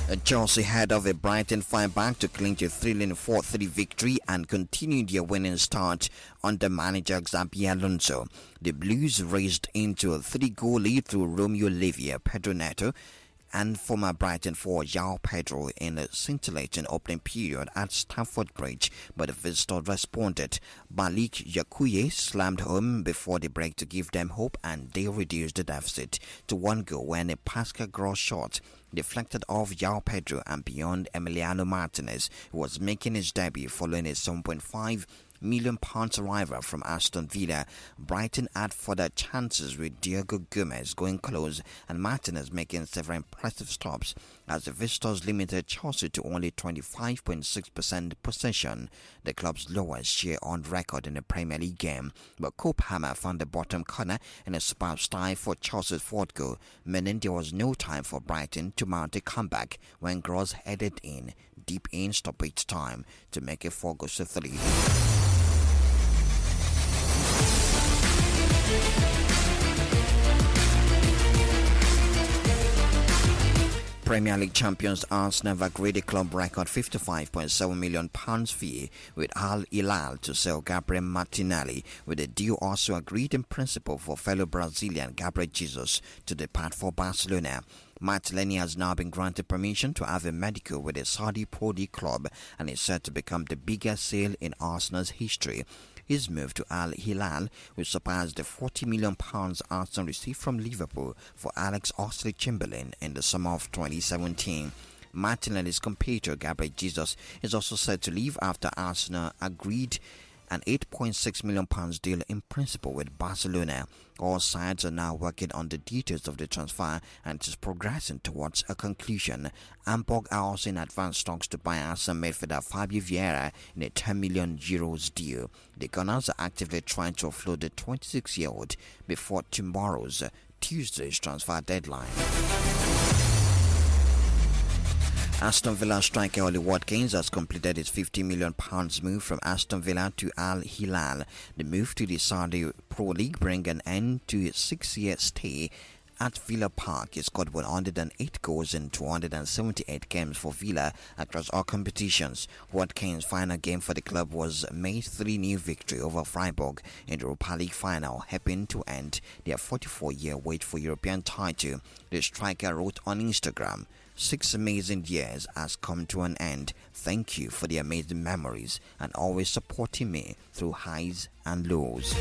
Chelsea head of a Brighton fight back to clinch a thrilling 4-3 victory and continue their winning start under manager Xabi Alonso. The Blues raced into a 3-goal lead through Romeo Lavia, Pedro Neto, and former Brighton forward João Pedro in a scintillating opening period at Stamford Bridge, but the visitors responded. Malik Yakuye slammed home before the break to give them hope, and they reduced the deficit to 1 goal when a Pascal Gross shot deflected off João Pedro and beyond Emiliano Martinez, who was making his debut following a £7.5 million arrival from Aston Villa. Brighton had further chances with Diego Gomez going close and Martinez making several impressive stops as the visitors limited Chelsea to only 25.6% possession, the club's lowest share on record in a Premier League game. But Cole Hammer found the bottom corner in a superb style for Chelsea's fourth goal, meaning there was no time for Brighton to mount a comeback when Gross headed in deep in stoppage time to make it 4-3. Premier League champions Arsenal have agreed a club record £55.7 million fee with Al Hilal to sell Gabriel Martinelli, with the deal also agreed in principle for fellow Brazilian Gabriel Jesus to depart for Barcelona. Martinelli has now been granted permission to have a medical with a Saudi Pro League club and is set to become the biggest sale in Arsenal's history. His move to Al Hilal will surpass the £40 million Arsenal received from Liverpool for Alex Oxlade-Chamberlain in the summer of 2017. Martinelli's competitor Gabriel Jesus is also set to leave after Arsenal agreed an £8.6 million deal in principle with Barcelona. All sides are now working on the details of the transfer and it is progressing towards a conclusion. Hamburg are also in advanced talks to buy Arsenal midfielder Fabio Vieira in a €10 million deal. The Gunners are actively trying to offload the 26-year-old before tomorrow's Tuesday's transfer deadline. Aston Villa striker Ollie Watkins has completed his £50 million move from Aston Villa to Al Hilal. The move to the Saudi Pro League brings an end to his 6-year stay at Villa Park. He scored 108 goals in 278 games for Villa across all competitions. Watkins' final game for the club was May's 3-0 victory over Freiburg in the Europa League final, helping to end their 44-year wait for European title. The striker wrote on Instagram, "6 amazing years has come to an end. Thank you for the amazing memories and always supporting me through highs and lows."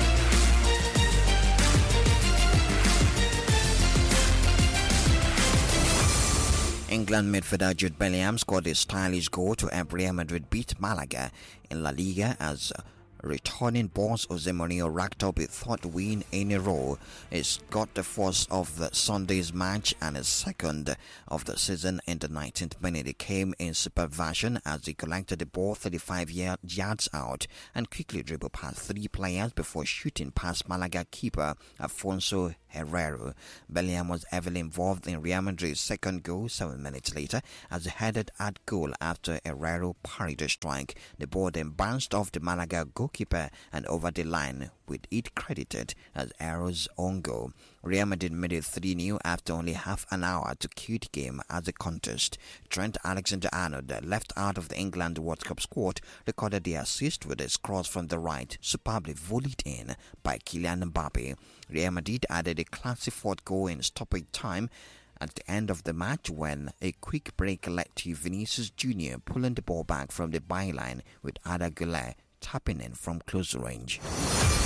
England midfielder Jude Bellingham scored a stylish goal to help Real Madrid beat Malaga in La Liga as returning boss Jose Mourinho racked up a third win in a row. He's got the first of the Sunday's match and a second of the season in the 19th minute. He came in superb fashion as he collected the ball 35 yards out and quickly dribbled past 3 players before shooting past Malaga keeper Afonso Herrero. Bellingham was heavily involved in Real Madrid's second goal 7 minutes later as he headed at goal after Herrero parried a strike. The ball then bounced off the Malaga goalkeeper and over the line, with it credited as Herrero's own goal. Real Madrid made it 3-0 after only half an hour to kill the game as a contest. Trent Alexander-Arnold, left out of the England World Cup squad, recorded the assist with a cross from the right, superbly volleyed in by Kylian Mbappe. Real Madrid added a classy fourth goal in stoppage time at the end of the match when a quick break led to Vinicius Jr. pulling the ball back from the byline with Arda Güler tapping in from close range.